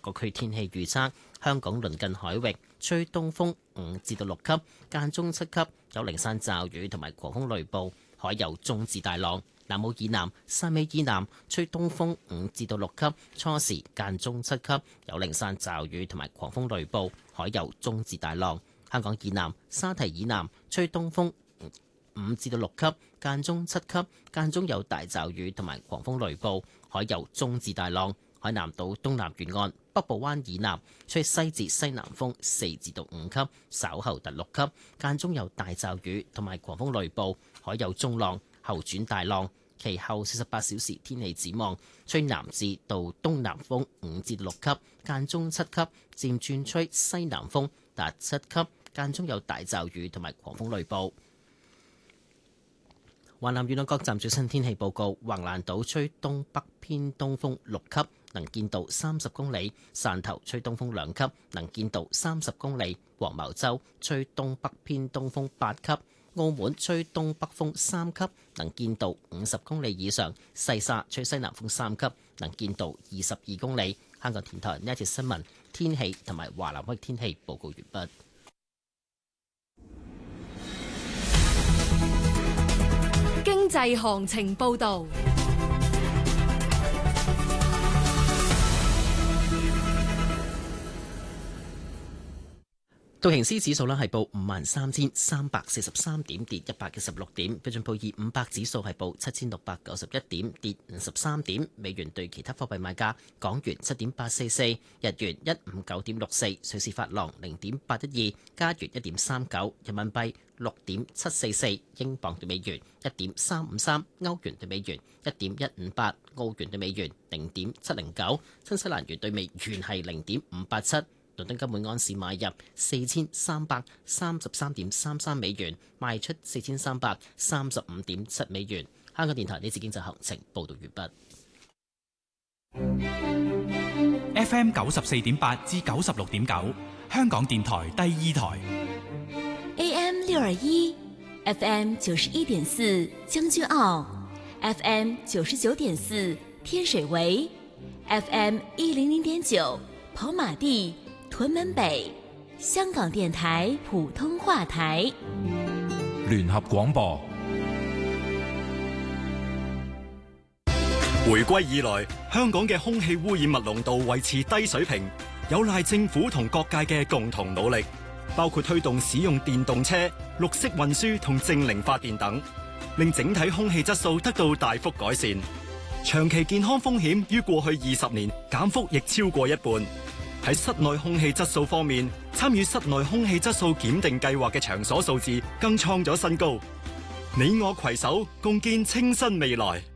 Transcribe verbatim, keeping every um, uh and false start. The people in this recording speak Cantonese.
各區天氣預測：香港鄰近海域吹東風五至到六級，間中七級，有零散驟雨同埋狂風雷暴，海有中至大浪。南澳以南、汕尾以南吹東風五至到六級，初時間中七級，有零散驟雨同埋狂風雷暴，海有中至大浪。香港以南、沙堤以南吹東風五至到六級，間中七級，間中有大驟雨同埋狂風雷暴，海有中至大浪。海南島東南沿岸、北部灣以南吹西至西南風四至到五級，稍後達六級，間中有大驟雨同埋狂風雷暴，海有中浪，後轉大浪。其後四十八小時天氣展望，吹南至到東南風五至六級，間中七級，漸轉吹西南風達七級，間中有大驟雨同埋狂風雷暴。華南沿岸各站最新天氣報告：橫瀾島吹東北偏東風六級，能見度三十公里；汕頭吹東風兩級，能見度三十公里；黃茅洲吹東北偏東風八級；澳門吹東北風三級，能見度五十公里以上；西沙吹西南風三級，能見度二十二公里。香港電台呢一節新聞天氣同埋華南區天氣報告完畢。 經濟行情報導。 道瓊斯指數呢係報五萬三千三百四十三點，跌一百一十六點。標準普爾五百指數係報七千六百九十一點，跌五十三點。美元對其他貨幣賣價：港元七點八四四，日元一五九點六四，瑞士法郎零點八一二，加元一點三九，人民幣六點七四四，英鎊對美元一點三五三，歐元對美元一點一五八，澳元對美元零點七零九，新西蘭元對美元係零點五八七。倫敦金每安士買入四千三百三十三點三三美元，賣出四千三百三十五點七美元。香港電台呢次經濟行情報道完畢。F M 九十四點八至九十六點九，香港電台第二台。 A M 六二一 ，F M 九十一點四將軍澳 ，F M 九十九點四天水圍 ，F M 一零零點九跑馬地。屯門北，香港電台普通話台， 聯合廣播。 回歸以來，香港嘅空氣污染物濃度維持低水平，有賴政府同各界嘅共同努力，包括推動使用電動車、綠色運輸同淨零發電等，令整體空氣質素得到大幅改善。長期健康風險於過去二十年減幅亦超過一半。喺室內空氣質素方面，參與室內空氣質素檢定計劃嘅場所數字更創咗新高。你我攜手共建清新未來。